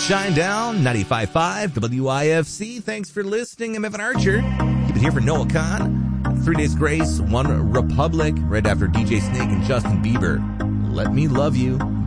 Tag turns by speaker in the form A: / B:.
A: Shinedown, 95.5 WIFC. Thanks for listening. I'm Evan Archer. Keep it here for Noah Khan. 3 Days Grace, One Republic, right after DJ Snake and Justin Bieber. Let Me Love You.